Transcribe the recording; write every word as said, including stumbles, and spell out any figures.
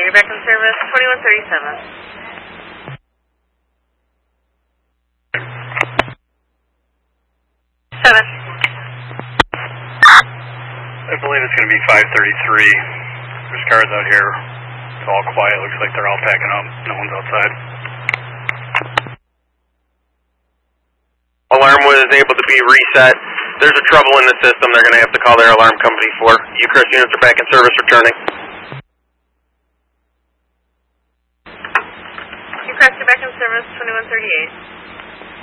You're back in service, twenty-one thirty-seven. Seven. I believe it's going to be five thirty-three. There's cars out here. It's all quiet. Looks like they're all packing up. No one's outside. Alarm was able to be reset. There's a trouble in the system they're going to have to call their alarm company for. Eucharist units are back in service returning. Eucharist, you're back in service, twenty-one thirty-eight.